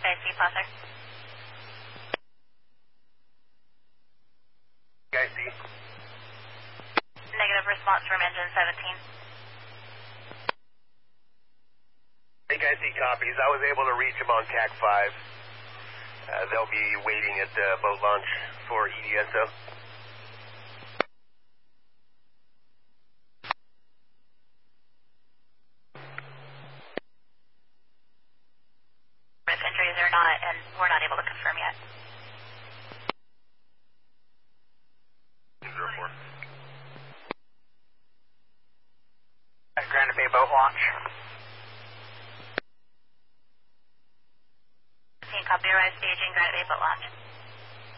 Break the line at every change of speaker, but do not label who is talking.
Sky C, Placer.
Sky C.
Negative response from engine 17.
Hey, Sky C copies. I was able to reach them on TAC 5. They'll be waiting at boat launch for EDSO.
If injuries or not, and we're not able to confirm yet.
04.
Granite Bay boat launch.
Copy, rise staging, Granite Bay boat launch.